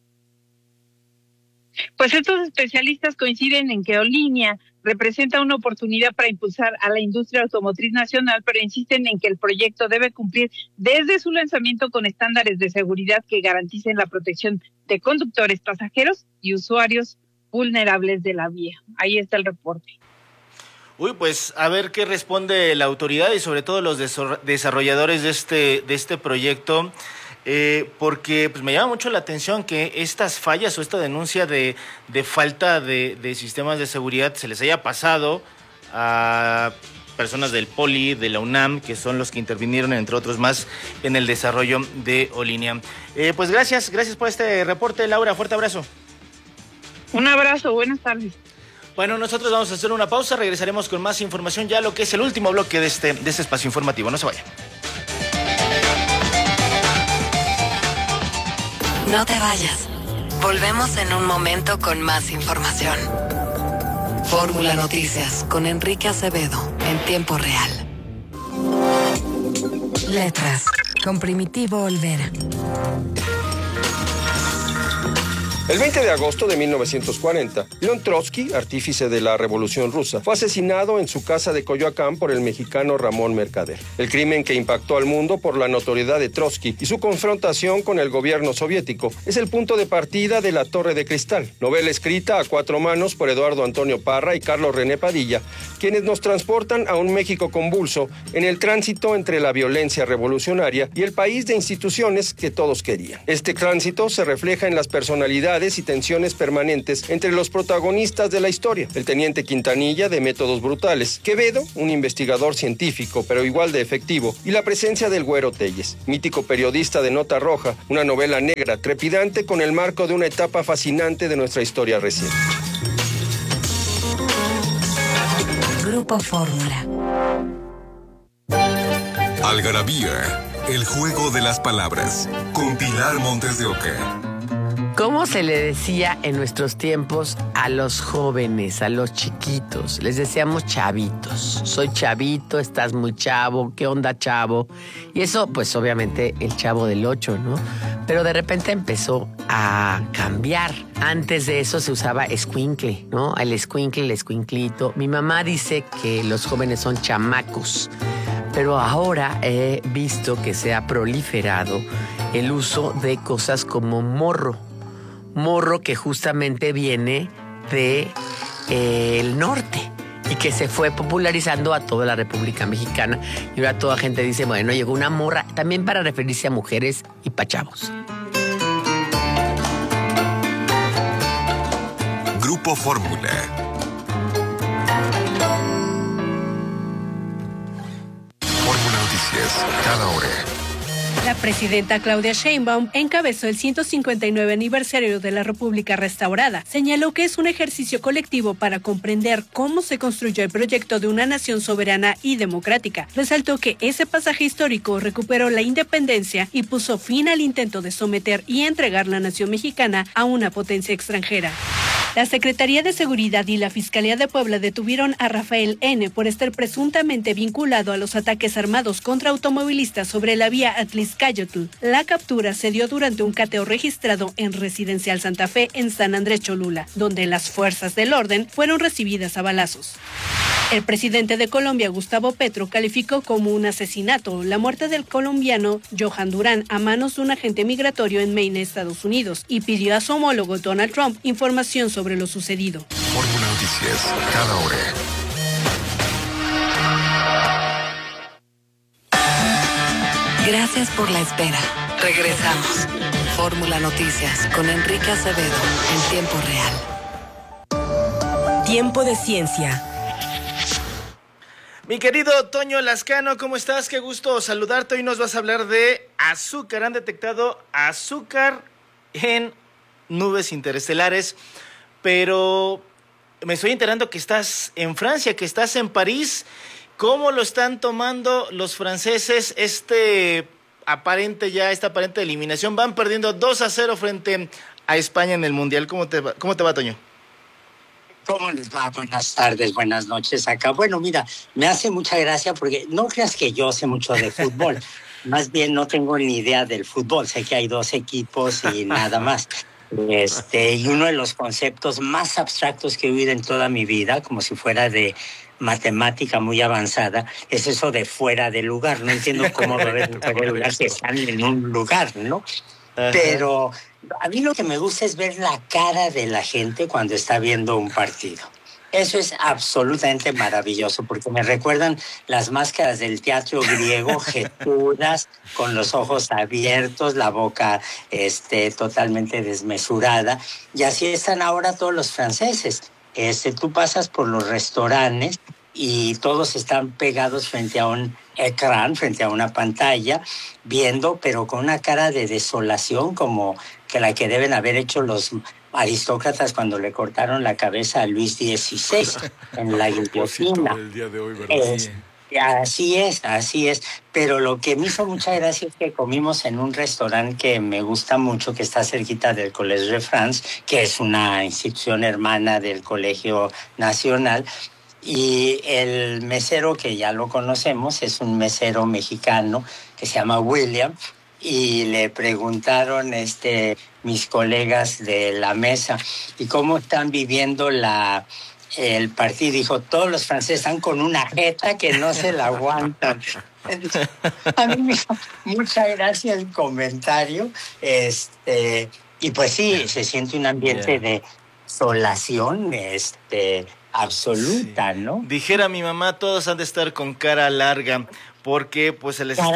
Pues estos especialistas coinciden en que Olinia representa una oportunidad para impulsar a la industria automotriz nacional, pero insisten en que el proyecto debe cumplir desde su lanzamiento con estándares de seguridad que garanticen la protección de conductores, pasajeros y usuarios vulnerables de la vía. Ahí está el reporte. Uy, pues a ver qué responde la autoridad y sobre todo los desarrolladores de este proyecto. Porque pues me llama mucho la atención que estas fallas o esta denuncia de falta de sistemas de seguridad se les haya pasado a personas del Poli, de la UNAM, que son los que intervinieron, entre otros más, en el desarrollo de Olinia. Pues gracias por este reporte, Laura, fuerte abrazo. Un abrazo, buenas tardes. Bueno, nosotros vamos a hacer una pausa, regresaremos con más información, ya lo que es el último bloque de este espacio informativo, no se vayan. No te vayas. Volvemos en un momento con más información. Fórmula Noticias con Enrique Acevedo en tiempo real. Letras con Primitivo Olvera. El 20 de agosto de 1940, León Trotsky, artífice de la Revolución Rusa, fue asesinado en su casa de Coyoacán por el mexicano Ramón Mercader. El crimen que impactó al mundo por la notoriedad de Trotsky y su confrontación con el gobierno soviético es el punto de partida de La Torre de Cristal, novela escrita a 4 manos por Eduardo Antonio Parra y Carlos René Padilla, quienes nos transportan a un México convulso en el tránsito entre la violencia revolucionaria y el país de instituciones que todos querían. Este tránsito se refleja en las personalidades y tensiones permanentes entre los protagonistas de la historia. El teniente Quintanilla, de métodos brutales; Quevedo, un investigador científico pero igual de efectivo; y la presencia del Güero Telles, mítico periodista de Nota Roja, una novela negra trepidante con el marco de una etapa fascinante de nuestra historia reciente. Grupo Fórmula. Algarabía, el juego de las palabras, con Pilar Montes de Oca. ¿Cómo se le decía en nuestros tiempos a los jóvenes, a los chiquitos? Les decíamos chavitos. Soy chavito, estás muy chavo, ¿qué onda, chavo? Y eso, pues obviamente el Chavo del 8, ¿no? Pero de repente empezó a cambiar. Antes de eso se usaba escuincle, ¿no? El escuincle, el escuinclito. Mi mamá dice que los jóvenes son chamacos, pero ahora he visto que se ha proliferado el uso de cosas como morro. Morro, que justamente viene de el norte y que se fue popularizando a toda la República Mexicana, y ahora toda gente dice, bueno, llegó una morra, también para referirse a mujeres y pa' chavos. Grupo Fórmula. Fórmula Noticias, cada hora. La presidenta Claudia Sheinbaum encabezó el 159 aniversario de la República Restaurada. Señaló que es un ejercicio colectivo para comprender cómo se construyó el proyecto de una nación soberana y democrática. Resaltó que ese pasaje histórico recuperó la independencia y puso fin al intento de someter y entregar la nación mexicana a una potencia extranjera. La Secretaría de Seguridad y la Fiscalía de Puebla detuvieron a Rafael N. por estar presuntamente vinculado a los ataques armados contra automovilistas sobre la vía Atliscayotl. La captura se dio durante un cateo registrado en Residencial Santa Fe en San Andrés Cholula, donde las fuerzas del orden fueron recibidas a balazos. El presidente de Colombia, Gustavo Petro, calificó como un asesinato la muerte del colombiano Johan Durán a manos de un agente migratorio en Maine, Estados Unidos, y pidió a su homólogo Donald Trump información sobre lo sucedido. Fórmula Noticias, cada hora. Gracias por la espera. Regresamos. Fórmula Noticias con Enrique Acevedo en tiempo real. Tiempo de ciencia. Mi querido Toño Lascano, ¿cómo estás? Qué gusto saludarte. Hoy nos vas a hablar de azúcar. Han detectado azúcar en nubes interestelares, pero me estoy enterando que estás en Francia, que estás en París. ¿Cómo lo están tomando los franceses esta aparente eliminación? Van perdiendo 2-0 frente a España en el Mundial. ¿Cómo te va, Toño? ¿Cómo les va? Buenas tardes, buenas noches acá. Bueno, mira, me hace mucha gracia porque no creas que yo sé mucho de fútbol. Más bien no tengo ni idea del fútbol. Sé que hay 2 equipos y nada más. Y uno de los conceptos más abstractos que he oído en toda mi vida, como si fuera de matemática muy avanzada, es eso de fuera de lugar. No entiendo cómo deben fuera de lugar si están en un lugar, ¿no? Ajá. Pero a mí lo que me gusta es ver la cara de la gente cuando está viendo un partido. Eso es absolutamente maravilloso, porque me recuerdan las máscaras del teatro griego, jetudas, con los ojos abiertos, la boca totalmente desmesurada. Y así están ahora todos los franceses. Tú pasas por los restaurantes y todos están pegados frente a un ecrán, frente a una pantalla, viendo, pero con una cara de desolación como que la que deben haber hecho los aristócratas cuando le cortaron la cabeza a Luis XVI en la guillotina. Así es. Pero lo que me hizo mucha gracia es que comimos en un restaurante que me gusta mucho, que está cerquita del Collège de France, que es una institución hermana del Colegio Nacional. Y el mesero, que ya lo conocemos, es un mesero mexicano que se llama William. y le preguntaron mis colegas de la mesa, ¿y cómo están viviendo el partido? Dijo, todos los franceses están con una jeta que no se la aguantan. A mí me hizo mucha gracia el comentario. Y pues sí, se siente un ambiente de desolación absoluta, sí, ¿no? Dijera mi mamá, todos han de estar con cara larga, porque pues se les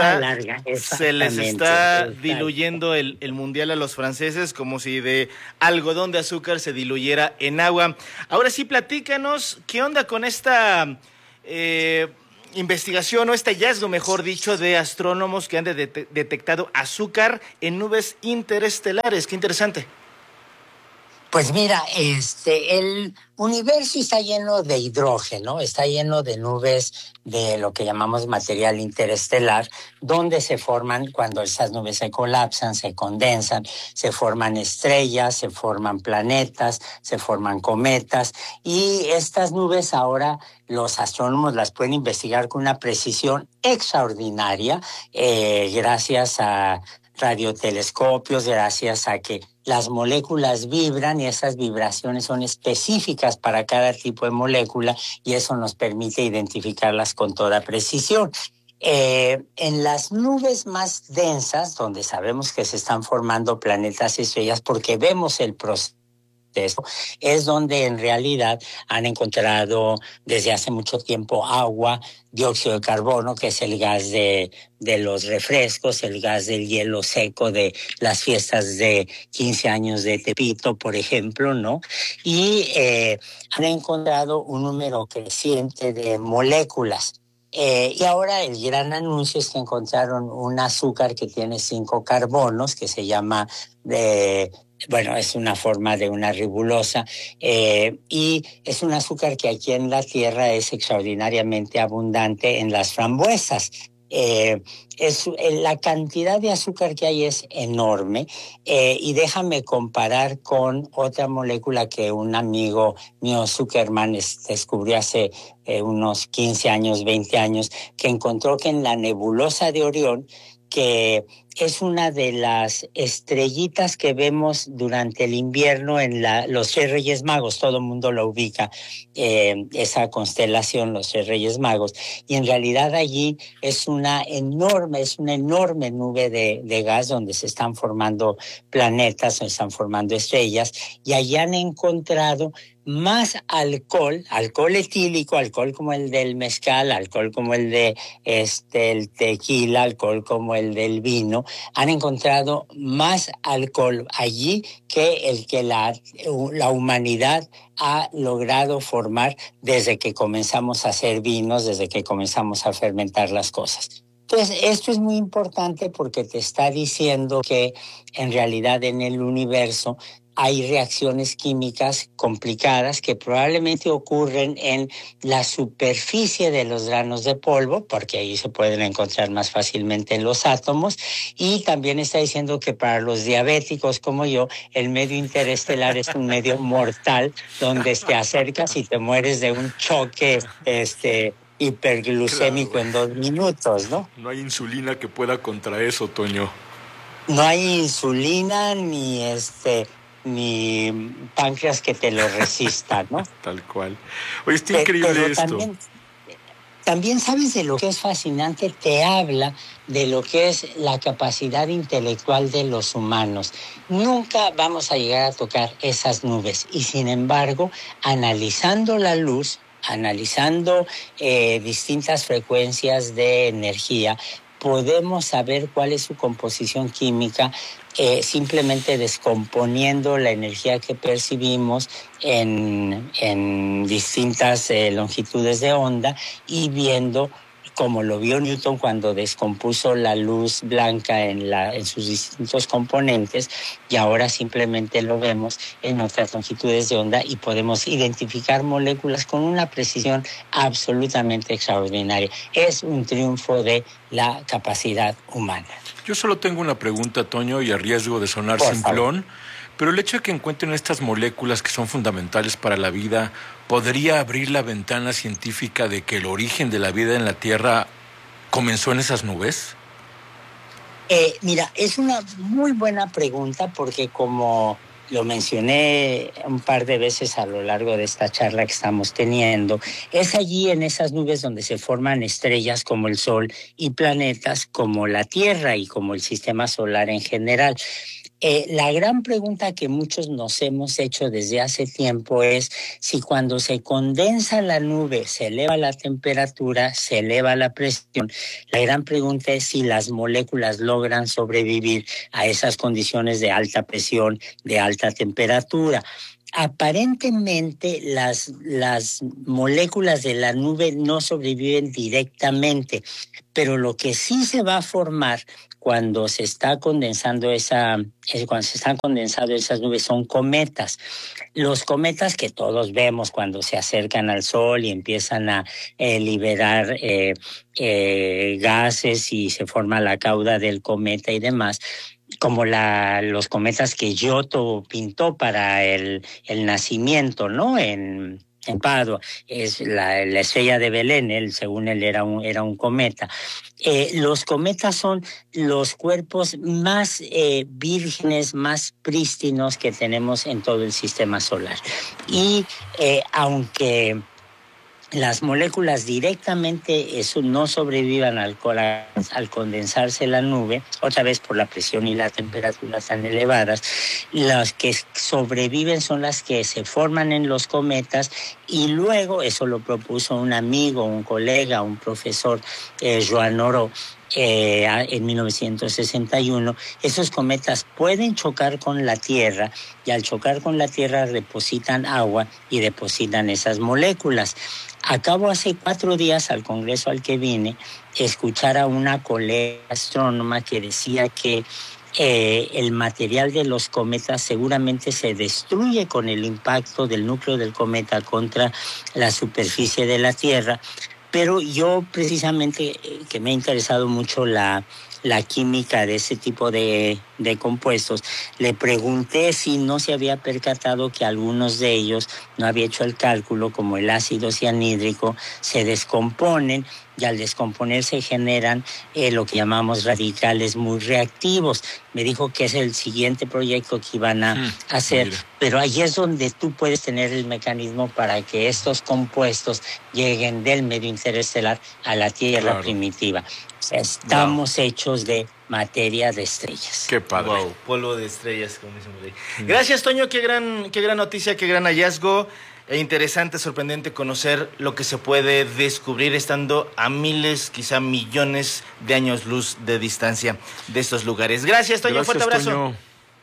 está diluyendo el mundial a los franceses como si de algodón de azúcar se diluyera en agua. Ahora sí, platícanos, ¿qué onda con esta investigación o este hallazgo, mejor dicho, de astrónomos que han detectado azúcar en nubes interestelares? Qué interesante. Pues mira, el universo está lleno de hidrógeno, está lleno de nubes de lo que llamamos material interestelar, donde se forman, cuando esas nubes se colapsan, se condensan, se forman estrellas, se forman planetas, se forman cometas, y estas nubes ahora los astrónomos las pueden investigar con una precisión extraordinaria, gracias a radiotelescopios, gracias a que las moléculas vibran y esas vibraciones son específicas para cada tipo de molécula y eso nos permite identificarlas con toda precisión. En las nubes más densas, donde sabemos que se están formando planetas y estrellas porque vemos el proceso, es donde en realidad han encontrado desde hace mucho tiempo agua, dióxido de carbono, que es el gas de los refrescos, el gas del hielo seco de las fiestas de 15 años de Tepito, por ejemplo, ¿no? Y han encontrado un número creciente de moléculas. Y ahora el gran anuncio es que encontraron un azúcar que tiene 5 carbonos, que se llama es una forma de una ribulosa, y es un azúcar que aquí en la Tierra es extraordinariamente abundante en las frambuesas. La cantidad de azúcar que hay es enorme, y déjame comparar con otra molécula que un amigo mío, Zuckerman, descubrió hace unos 15 años, 20 años, que encontró que en la nebulosa de Orión, que es una de las estrellitas que vemos durante el invierno en los 3 Reyes Magos, todo el mundo lo ubica, esa constelación, los 3 Reyes Magos, y en realidad allí es una enorme nube de gas donde se están formando planetas, se están formando estrellas, y allí han encontrado más alcohol etílico, alcohol como el del mezcal, alcohol como el de el tequila, alcohol como el del vino. Han encontrado más alcohol allí que el que la humanidad ha logrado formar desde que comenzamos a hacer vinos, desde que comenzamos a fermentar las cosas. Entonces, esto es muy importante porque te está diciendo que en realidad en el universo hay reacciones químicas complicadas que probablemente ocurren en la superficie de los granos de polvo, porque ahí se pueden encontrar más fácilmente en los átomos, y también está diciendo que para los diabéticos como yo, el medio interestelar es un medio mortal donde te acercas y te mueres de un choque hiperglucémico en 2 minutos, ¿no? No hay insulina que pueda contra eso, Toño. No hay insulina ni páncreas que te lo resista, ¿no? Tal cual. Oye, está increíble esto. También sabes de lo que es fascinante, te habla de lo que es la capacidad intelectual de los humanos. Nunca vamos a llegar a tocar esas nubes y sin embargo, analizando la luz, analizando distintas frecuencias de energía, podemos saber cuál es su composición química, simplemente descomponiendo la energía que percibimos en distintas longitudes de onda y viendo, como lo vio Newton cuando descompuso la luz blanca en sus distintos componentes, y ahora simplemente lo vemos en otras longitudes de onda y podemos identificar moléculas con una precisión absolutamente extraordinaria. Es un triunfo de la capacidad humana. Yo solo tengo una pregunta, Toño, y a riesgo de sonar simplón, pero el hecho de que encuentren estas moléculas que son fundamentales para la vida, ¿podría abrir la ventana científica de que el origen de la vida en la Tierra comenzó en esas nubes? Mira, es una muy buena pregunta porque como lo mencioné un par de veces a lo largo de esta charla que estamos teniendo, es allí en esas nubes donde se forman estrellas como el Sol y planetas como la Tierra y como el sistema solar en general. La gran pregunta que muchos nos hemos hecho desde hace tiempo es si cuando se condensa la nube se eleva la temperatura, se eleva la presión. La gran pregunta es si las moléculas logran sobrevivir a esas condiciones de alta presión, de alta temperatura. Aparentemente las moléculas de la nube no sobreviven directamente, pero lo que sí se va a formar cuando se está condensando cuando se están condensando esas nubes son cometas. Los cometas que todos vemos cuando se acercan al Sol y empiezan a liberar gases y se forma la cauda del cometa y demás, como los cometas que Giotto pintó para el nacimiento, ¿no? En Padua, es la estrella de Belén, según él era un cometa. Los cometas son los cuerpos más vírgenes, más prístinos que tenemos en todo el sistema solar. Y aunque las moléculas directamente no sobrevivan al condensarse la nube, otra vez por la presión y la temperatura tan elevadas, las que sobreviven son las que se forman en los cometas y luego, eso lo propuso un amigo, un colega, un profesor, Joan Oró, en 1961, esos cometas pueden chocar con la Tierra y al chocar con la Tierra depositan agua y depositan esas moléculas. Acabo hace 4 días al congreso al que vine escuchar a una colega astrónoma que decía que el material de los cometas seguramente se destruye con el impacto del núcleo del cometa contra la superficie de la Tierra. Pero yo precisamente, que me ha interesado mucho la química de ese tipo de compuestos, le pregunté si no se había percatado que algunos de ellos, no había hecho el cálculo, como el ácido cianhídrico, se descomponen y al descomponerse generan lo que llamamos radicales muy reactivos. Me dijo que es el siguiente proyecto que iban a hacer, pero ahí es donde tú puedes tener el mecanismo para que estos compuestos lleguen del medio interestelar a la Tierra primitiva. O sea, estamos hechos de materia de estrellas. Qué padre. Wow, polvo de estrellas, como dicen por ahí. Gracias, Toño, qué gran noticia, qué gran hallazgo. Interesante, sorprendente conocer lo que se puede descubrir estando a miles, quizá millones de años luz de distancia de estos lugares. Gracias, Toño, fuerte abrazo. Toño.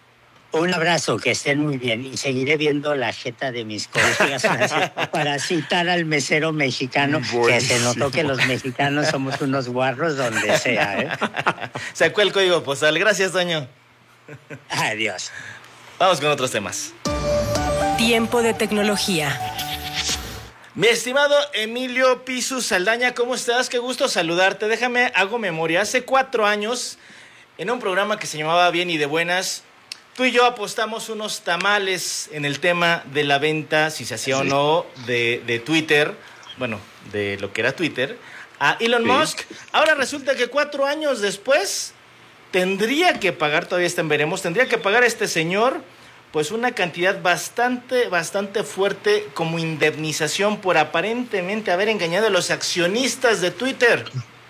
Un abrazo, que estén muy bien y seguiré viendo la jeta de mis colegas para citar al mesero mexicano, que se notó que los mexicanos somos unos guarros donde sea. Sacó el código postal. Gracias, Toño. Adiós. Vamos con otros temas. Tiempo de tecnología. Mi estimado Emilio Pisu Saldaña, ¿cómo estás? Qué gusto saludarte. Hago memoria. Hace 4 años, en un programa que se llamaba Bien y de Buenas, tú y yo apostamos unos tamales en el tema de la venta, si se hacía o no, de Twitter, bueno, de lo que era Twitter, a Elon Musk. Ahora resulta que 4 años después tendría que pagar, todavía está en veremos, tendría que pagar este señor pues una cantidad bastante fuerte como indemnización por aparentemente haber engañado a los accionistas de Twitter.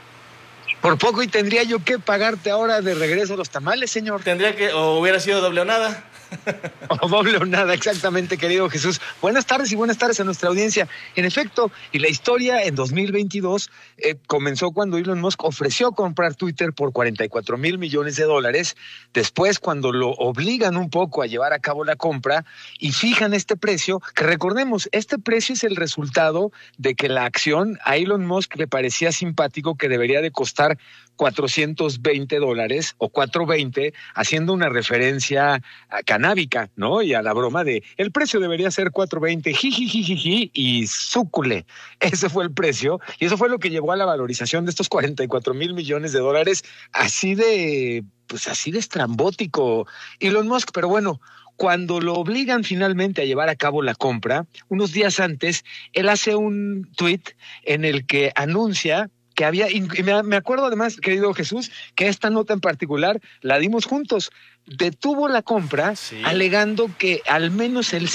Por poco y tendría yo que pagarte ahora de regreso los tamales, señor. O hubiera sido doble o nada. O doble o nada, exactamente, querido Jesús. Buenas tardes a nuestra audiencia. En efecto, y la historia en 2022 comenzó cuando Elon Musk ofreció comprar Twitter por $44,000 millones. Después, cuando lo obligan un poco a llevar a cabo la compra y fijan este precio, que recordemos, este precio es el resultado de que la acción a Elon Musk le parecía simpático que debería de costar $420 o $420, haciendo una referencia canábica, ¿no? Y a la broma de el precio debería ser $420, jijijijiji, y zúcule. Ese fue el precio, y eso fue lo que llevó a la valorización de estos $44,000 millones, así de estrambótico Elon Musk. Pero bueno, cuando lo obligan finalmente a llevar a cabo la compra, unos días antes, él hace un tweet en el que anuncia que había, y me acuerdo además, querido Jesús, que esta nota en particular la dimos juntos. Detuvo la compra alegando que al menos el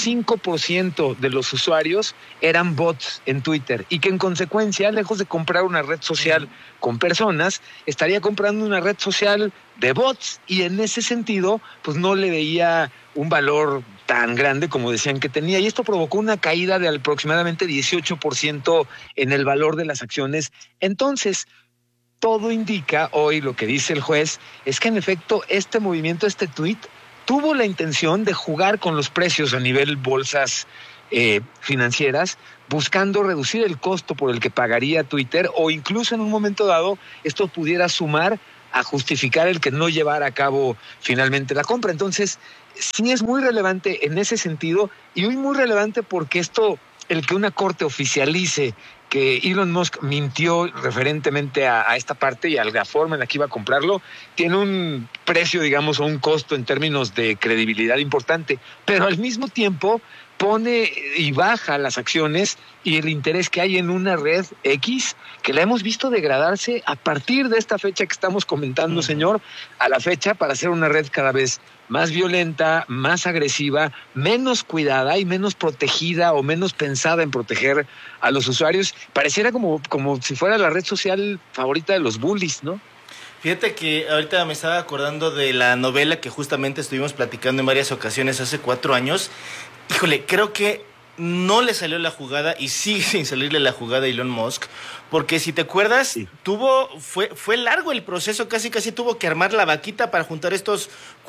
5% de los usuarios eran bots en Twitter y que en consecuencia, lejos de comprar una red social con personas, estaría comprando una red social de bots, y en ese sentido pues no le veía un valor tan grande como decían que tenía, y esto provocó una caída de aproximadamente 18% en el valor de las acciones. Entonces, todo indica hoy, lo que dice el juez, es que en efecto este movimiento, este tuit, tuvo la intención de jugar con los precios a nivel bolsas financieras, buscando reducir el costo por el que pagaría Twitter, o incluso en un momento dado esto pudiera sumar a justificar el que no llevara a cabo finalmente la compra. Entonces, sí es muy relevante en ese sentido, y hoy muy relevante porque esto, el que una corte oficialice que Elon Musk mintió referentemente a esta parte y a la forma en la que iba a comprarlo, tiene un precio, digamos, o un costo en términos de credibilidad importante, pero al mismo tiempo pone y baja las acciones y el interés que hay en una red X, que la hemos visto degradarse a partir de esta fecha que estamos comentando, señor, a la fecha, para ser una red cada vez más violenta, más agresiva, menos cuidada y menos protegida o menos pensada en proteger a los usuarios. Pareciera como si fuera la red social favorita de los bullies, ¿no? Fíjate que ahorita me estaba acordando de la novela que justamente estuvimos platicando en varias ocasiones hace 4 años. Híjole, creo que no le salió la jugada y sigue sin salirle la jugada a Elon Musk, porque si te acuerdas, fue largo el proceso, casi tuvo que armar la vaquita para juntar estos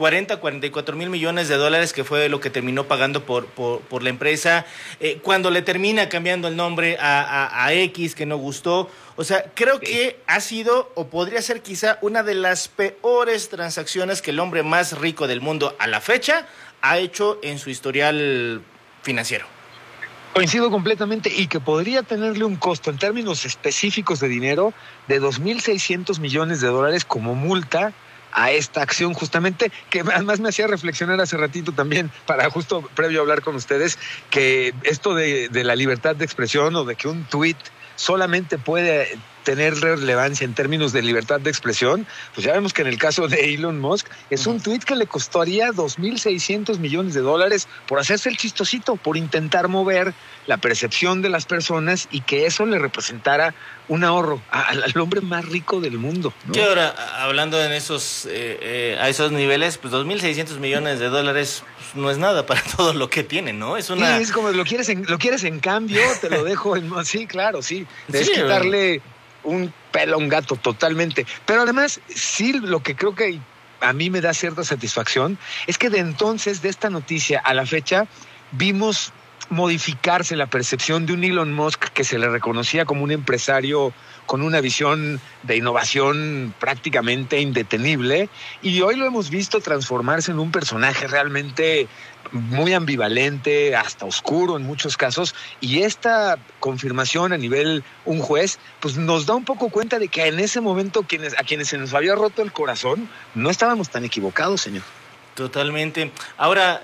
44 mil millones de dólares, que fue lo que terminó pagando por la empresa, cuando le termina cambiando el nombre a X, que no gustó. O sea, creo que ha sido, o podría ser quizá, una de las peores transacciones que el hombre más rico del mundo a la fecha ha hecho en su historial financiero. Coincido completamente, y que podría tenerle un costo en términos específicos de dinero de 2.600 millones de dólares como multa a esta acción, justamente, que además me hacía reflexionar hace ratito también, para justo previo a hablar con ustedes, que esto de la libertad de expresión, o de que un tuit solamente puede tener relevancia en términos de libertad de expresión, pues ya vemos que en el caso de Elon Musk es un tuit que le costaría 2.600 millones de dólares por hacerse el chistosito, por intentar mover la percepción de las personas y que eso le representara un ahorro al hombre más rico del mundo, ¿no? Que ahora, hablando en esos a esos niveles, pues 2.600 millones de dólares pues, no es nada para todo lo que tiene, ¿no? Es una... Sí, es como lo quieres en cambio, te lo dejo en... Sí, claro, sí. Es quitarle un pelo a un gato totalmente. Pero además, sí, lo que creo que a mí me da cierta satisfacción es que de entonces, de esta noticia a la fecha, vimos modificarse la percepción de un Elon Musk que se le reconocía como un empresario con una visión de innovación prácticamente indetenible, y hoy lo hemos visto transformarse en un personaje realmente muy ambivalente, hasta oscuro en muchos casos, y esta confirmación a nivel un juez pues nos da un poco cuenta de que en ese momento a quienes se nos había roto el corazón no estábamos tan equivocados, señor. Totalmente. Ahora,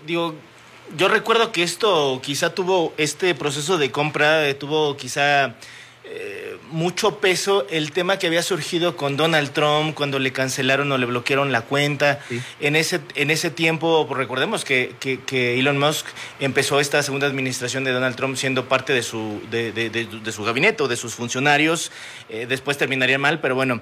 yo recuerdo que esto quizá tuvo, este proceso de compra tuvo quizá mucho peso el tema que había surgido con Donald Trump cuando le cancelaron o le bloquearon la cuenta. Sí. En ese tiempo, pues recordemos que Elon Musk empezó esta segunda administración de Donald Trump siendo parte de su gabinete o de sus funcionarios. Después terminaría mal, pero bueno...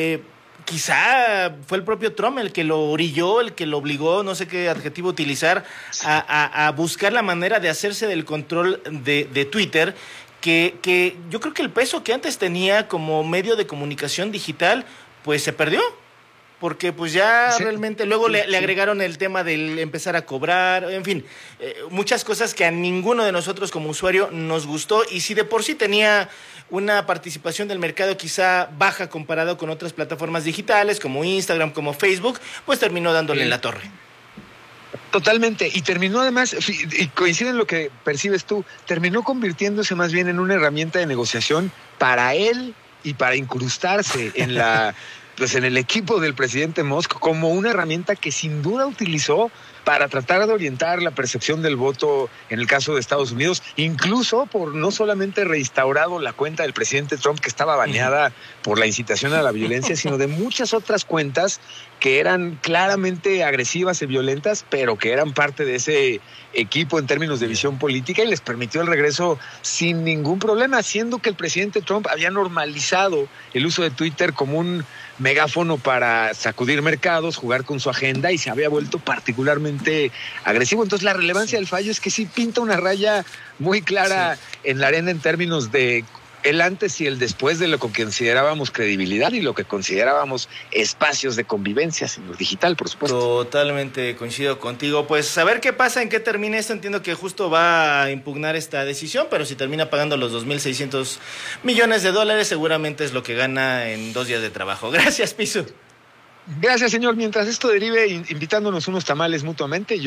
quizá fue el propio Trump el que lo orilló, el que lo obligó, no sé qué adjetivo utilizar, a buscar la manera de hacerse del control de Twitter, que yo creo que el peso que antes tenía como medio de comunicación digital, pues se perdió. Porque pues ya realmente luego le agregaron el tema del empezar a cobrar, en fin, muchas cosas que a ninguno de nosotros como usuario nos gustó, y si de por sí tenía una participación del mercado quizá baja comparado con otras plataformas digitales como Instagram, como Facebook, pues terminó dándole en la torre. Totalmente, y terminó además, y coincide en lo que percibes tú, terminó convirtiéndose más bien en una herramienta de negociación para él y para incrustarse en la pues en el equipo del presidente Musk como una herramienta que sin duda utilizó para tratar de orientar la percepción del voto en el caso de Estados Unidos, incluso por no solamente reinstaurado la cuenta del presidente Trump, que estaba baneada por la incitación a la violencia, sino de muchas otras cuentas que eran claramente agresivas y violentas, pero que eran parte de ese equipo en términos de visión política, y les permitió el regreso sin ningún problema, haciendo que el presidente Trump había normalizado el uso de Twitter como un megáfono para sacudir mercados, jugar con su agenda, y se había vuelto particularmente agresivo. Entonces la relevancia del fallo es que sí pinta una raya muy clara en la arena en términos de el antes y el después de lo que considerábamos credibilidad y lo que considerábamos espacios de convivencia en lo digital, por supuesto. Totalmente coincido contigo. Pues a ver qué pasa, en qué termina esto. Entiendo que justo va a impugnar esta decisión, pero si termina pagando los $2,600 millones, seguramente es lo que gana en 2 días de trabajo. Gracias, Pisu. Gracias, señor. Mientras esto derive invitándonos unos tamales mutuamente,